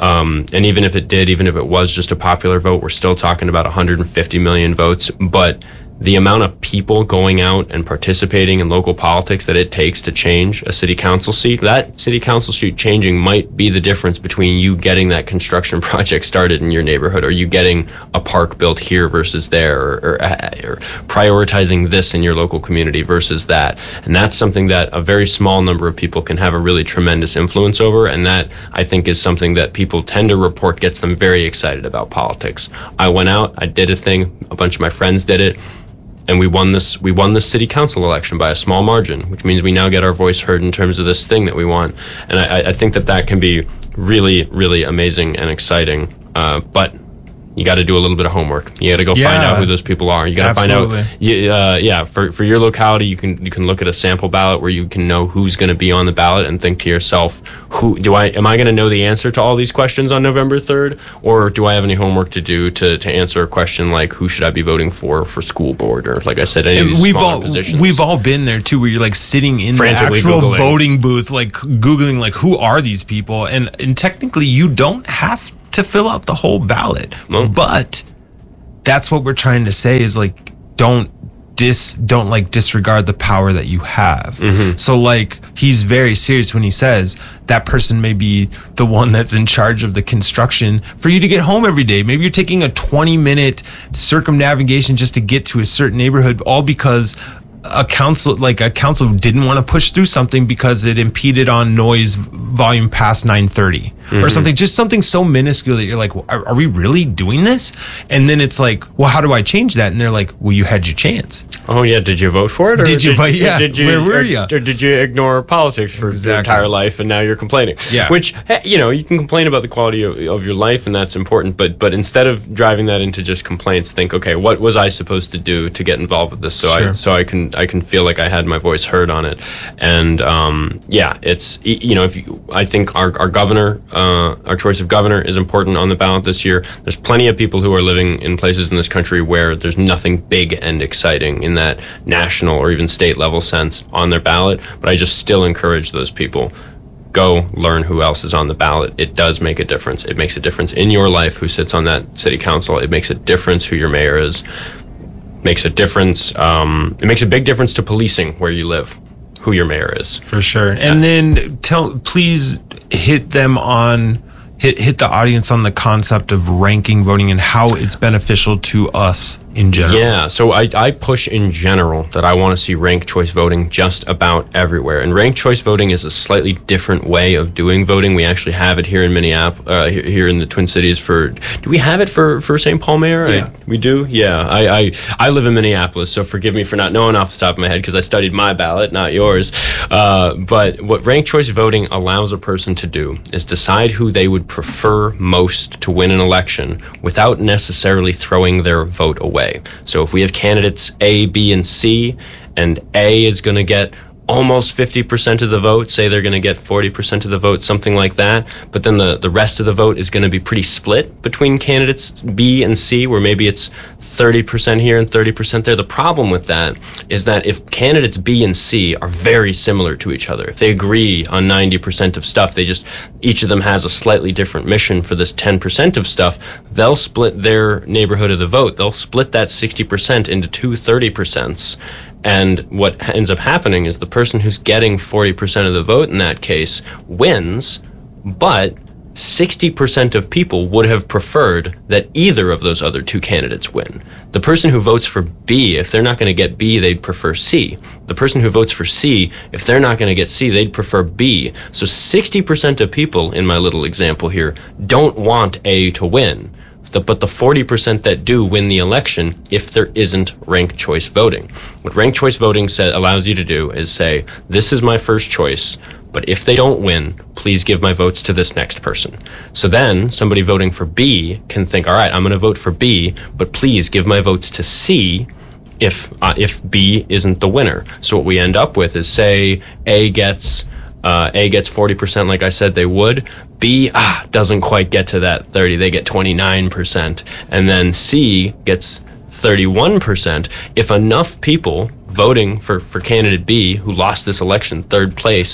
Um, and even if it did, even if it was just a popular vote, we're still talking about one hundred fifty million votes. But the amount of people going out and participating in local politics that it takes to change a city council seat, that city council seat changing might be the difference between you getting that construction project started in your neighborhood, or you getting a park built here versus there, or, or, or prioritizing this in your local community versus that. And that's something that a very small number of people can have a really tremendous influence over. And that, I think, is something that people tend to report gets them very excited about politics. I went out, I did a thing, a bunch of my friends did it, and we won this we won this city council election by a small margin, which means we now get our voice heard in terms of this thing that we want. And I, I think that that can be really, really amazing and exciting. Uh, but you got to do a little bit of homework. You got to go Yeah, find out who those people are. You got to find out. absolutely. Uh, yeah, for for your locality, you can you can look at a sample ballot where you can know who's going to be on the ballot and think to yourself, who do I am I going to know the answer to all these questions on November third, or do I have any homework to do to to answer a question like who should I be voting for for school board, or like I said, any of these we've smaller all positions. we've all been there too, where you're like sitting in Frantically the actual Googling. voting booth, like googling like who are these people, and and technically you don't have to fill out the whole ballot, No. but that's what we're trying to say is like don't dis don't like disregard the power that you have. Mm-hmm. So like he's very serious when he says that person may be the one that's in charge of the construction for you to get home every day. Maybe you're taking a twenty minute circumnavigation just to get to a certain neighborhood, all because a council like a council didn't want to push through something because it impeded on noise volume past nine thirty or something, just something so minuscule that you're like, well, are, are we really doing this? And then it's like, well, how do I change that? And they're like, well, you had your chance. Oh yeah, did you vote for it? Or Did you vote? Yeah. Did you, Where were or, you? Or did you ignore politics for your Exactly. entire life and now you're complaining? Yeah. Which, hey, you know, you can complain about the quality of, of your life and that's important, but but instead of driving that into just complaints, think, okay, what was I supposed to do to get involved with this so Sure. I so I can I can feel like I had my voice heard on it. And um, yeah, it's you know, if you, I think our our governor, uh, our choice of governor is important on the ballot this year. There's plenty of people who are living in places in this country where there's nothing big and exciting in that national or even state level sense on their ballot, but I just still encourage those people, go learn who else is on the ballot. It does make a difference. It makes a difference in your life who sits on that city council. It makes a difference who your mayor is. Makes a difference. Um, it makes a big difference to policing where you live, who your mayor is. For sure. And then tell, please hit them on, hit hit the audience on the concept of ranking voting and how it's beneficial to us in general. Yeah, so I, I push in general that I want to see ranked choice voting just about everywhere. And ranked choice voting is a slightly different way of doing voting. We actually have it here in Minneapolis, uh, here here in the Twin Cities. For do we have it for, for Saint Paul Mayor? Yeah. I, we do. Yeah, I, I I live in Minneapolis, so forgive me for not knowing off the top of my head because I studied my ballot, not yours. Uh, but what ranked choice voting allows a person to do is decide who they would prefer most to win an election without necessarily throwing their vote away. So if we have candidates A, B, and C, and A is going to get almost fifty percent of the vote, say they're going to get forty percent of the vote, something like that, but then the, the rest of the vote is going to be pretty split between candidates B and C, where maybe it's thirty percent here and thirty percent there. The problem with that is that if candidates B and C are very similar to each other, if they agree on ninety percent of stuff, they just, each of them has a slightly different mission for this ten percent of stuff, they'll split their neighborhood of the vote. They'll split that sixty percent into two thirty percents. And what ends up happening is the person who's getting forty percent of the vote in that case wins, but sixty percent of people would have preferred that either of those other two candidates win. The person who votes for B, if they're not going to get B, they'd prefer C. The person who votes for C, if they're not going to get C, they'd prefer B. So sixty percent of people, in my little example here, don't want A to win. The, but the forty percent that do win the election if there isn't ranked choice voting. What ranked choice voting say, allows you to do is say, this is my first choice, but if they don't win, please give my votes to this next person. So then somebody voting for B can think, all right, I'm going to vote for B, but please give my votes to C if uh, if B isn't the winner. So what we end up with is, say A gets Uh, A gets forty percent like I said they would. B ah, doesn't quite get to that thirty. They get twenty-nine percent. And then C gets thirty-one percent. If enough people voting for, for candidate B, who lost this election third place,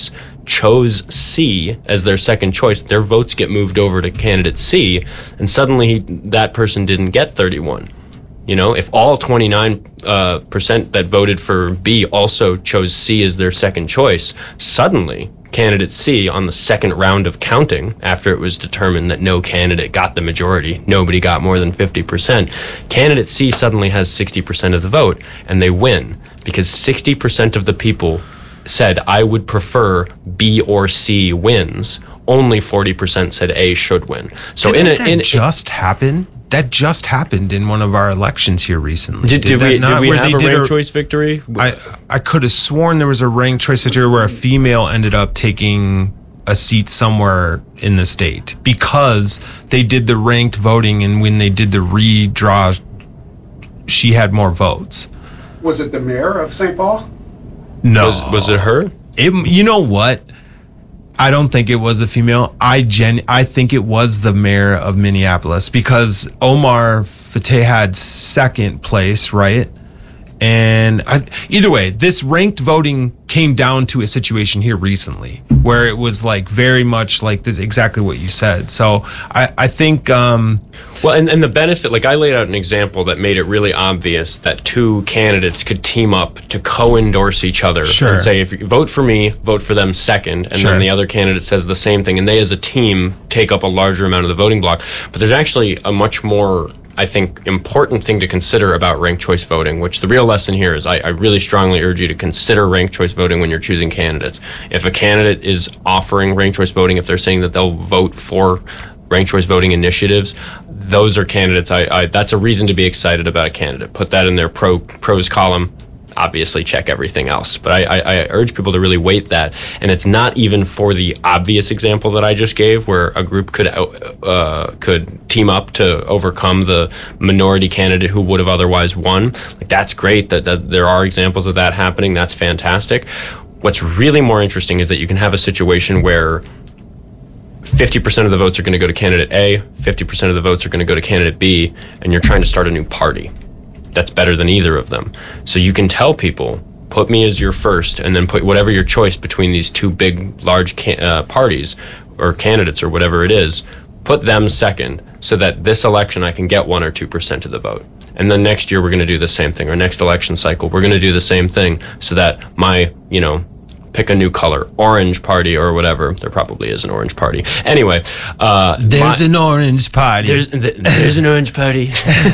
chose C as their second choice, their votes get moved over to candidate C, and suddenly that person didn't get thirty-one. You know, if all twenty-nine uh, percent that voted for B also chose C as their second choice, suddenly candidate C, on the second round of counting, after it was determined that no candidate got the majority, nobody got more than fifty percent, candidate C suddenly has sixty percent of the vote, and they win because sixty percent of the people said, I would prefer B or C wins. Only forty percent said A should win. So Didn't in a, that in just happen? That just happened in one of our elections here recently. Did, did, that we, not? did we Where have they a did ranked choice victory? I, I could have sworn there was a ranked choice victory where a female ended up taking a seat somewhere in the state because they did the ranked voting, and when they did the redraw, she had more votes. Was it the mayor of Saint Paul? No. Was, was it her? It, you know what? I don't think it was a female. I gen. I think it was the mayor of Minneapolis because Omar Fateh had second place, right? And I, either way, this ranked voting came down to a situation here recently where it was like very much like this, exactly what you said. So I, I think. Um, Well, and, and the benefit, like I laid out an example that made it really obvious that two candidates could team up to co-endorse each other Sure. and say, if you vote for me, vote for them second, and Sure. then the other candidate says the same thing, and they as a team take up a larger amount of the voting block. But there's actually a much more, I think, important thing to consider about ranked choice voting, which the real lesson here is I, I really strongly urge you to consider ranked choice voting when you're choosing candidates. If a candidate is offering ranked choice voting, if they're saying that they'll vote for ranked choice voting initiatives, those are candidates. I, I that's a reason to be excited about a candidate. Put that in their pro pros column. Obviously, check everything else. But I, I, I urge people to really weight that. And it's not even for the obvious example that I just gave, where a group could uh, could team up to overcome the minority candidate who would have otherwise won. Like, that's great that, that there are examples of that happening. That's fantastic. What's really more interesting is that you can have a situation where fifty percent of the votes are going to go to candidate A, fifty percent of the votes are going to go to candidate B, and you're trying to start a new party that's better than either of them. So you can tell people, put me as your first, and then put whatever your choice between these two big, large can- uh, parties or candidates or whatever it is, put them second, so that this election I can get one or two percent of the vote. And then next year we're going to do the same thing. Our next election cycle, we're going to do the same thing, so that my, you know, pick a new color, orange party or whatever. There probably is an orange party. Anyway, uh, there's my, an orange party. There's th- there's an orange party.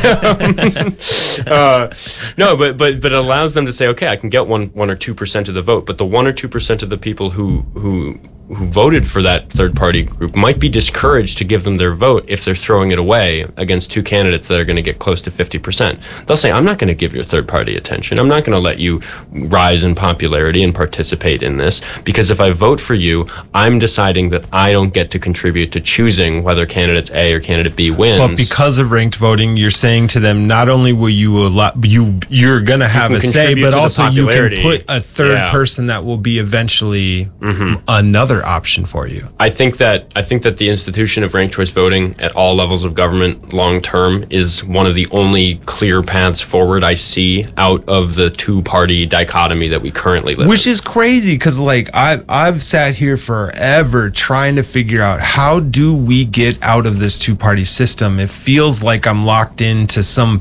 uh, no, but but but it allows them to say, okay, I can get one one or two percent of the vote, but the one or two percent of the people who who who voted for that third party group might be discouraged to give them their vote if they're throwing it away against two candidates that are going to get close to fifty percent. They'll say, I'm not going to give your third party attention. I'm not going to let you rise in popularity and participate in this, because if I vote for you, I'm deciding that I don't get to contribute to choosing whether candidates A or candidate B wins. But because of ranked voting, you're saying to them, not only will you allow, you you're going to have a say, but also you can put a third yeah. person that will be eventually mm-hmm. another option for you. I think that I think that the institution of ranked choice voting at all levels of government long term is one of the only clear paths forward I see out of the two party dichotomy that we currently live Which in. is crazy, because like I've I've sat here forever trying to figure out, how do we get out of this two party system? It feels like I'm locked into some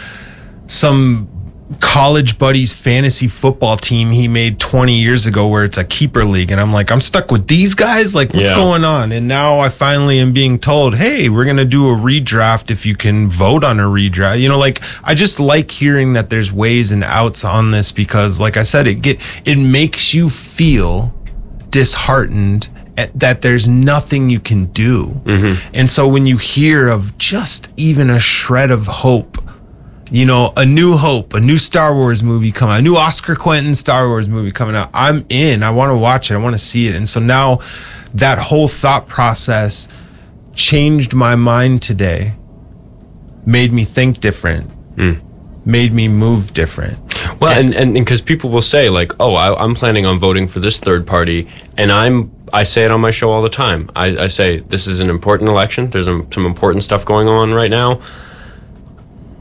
some college buddy's fantasy football team he made twenty years ago, where it's a keeper league, and I'm like, I'm stuck with these guys. Like, what's yeah. going on? And now I finally am being told, hey, we're gonna do a redraft if you can vote on a redraft. You know, like, I just like hearing that there's ways and outs on this, because like I said, it get it makes you feel disheartened at, that there's nothing you can do. Mm-hmm. And so when you hear of just even a shred of hope, you know, a new hope, a new Star Wars movie coming out, a new Oscar Quentin Star Wars movie coming out, I'm in. I want to watch it. I want to see it. And so now that whole thought process changed my mind today, made me think different, mm. made me move different. Well, and and because people will say, like, oh, I, I'm planning on voting for this third party, and I'm I say it on my show all the time. I, I say, this is an important election. There's um, some important stuff going on right now.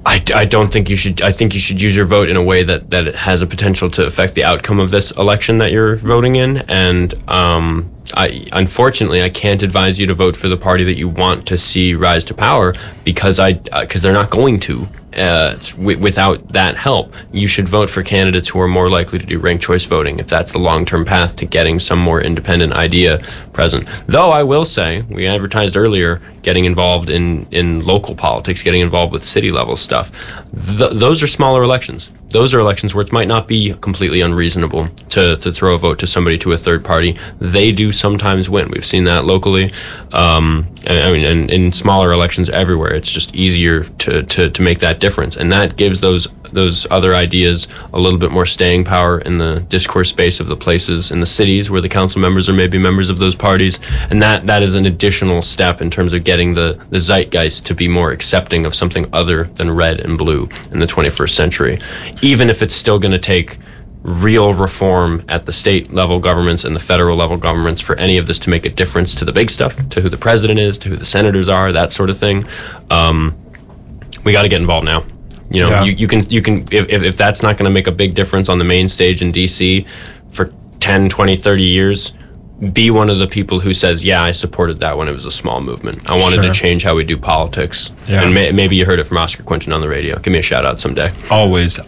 I, I don't think you should. I think you should use your vote in a way that, that it has a potential to affect the outcome of this election that you're voting in. And um, I, unfortunately, I can't advise you to vote for the party that you want to see rise to power because I because they're not going to. Uh, w- without that help, you should vote for candidates who are more likely to do ranked choice voting if that's the long-term path to getting some more independent idea present. Though I will say, we advertised earlier getting involved in, in local politics, getting involved with city level stuff. Th- those are smaller elections. Those are elections where it might not be completely unreasonable to, to throw a vote to somebody, to a third party. They do sometimes win. We've seen that locally. Um, and, I mean, and in smaller elections everywhere, it's just easier to, to, to make that difference. And that gives those those other ideas a little bit more staying power in the discourse space of the places in the cities where the council members are maybe members of those parties. And that, that is an additional step in terms of getting the, the zeitgeist to be more accepting of something other than red and blue in the twenty-first century. Even if it's still going to take real reform at the state level governments and the federal level governments for any of this to make a difference to the big stuff, to who the president is, to who the senators are, that sort of thing. Um, we got to get involved now. You know, Yeah. you, you can, you can, if, if that's not going to make a big difference on the main stage in D C for ten, twenty, thirty years, be one of the people who says, yeah, I supported that when it was a small movement. I wanted Sure. to change how we do politics. Yeah. And may, maybe you heard it from Oscar Quinton on the radio. Give me a shout out someday. Always.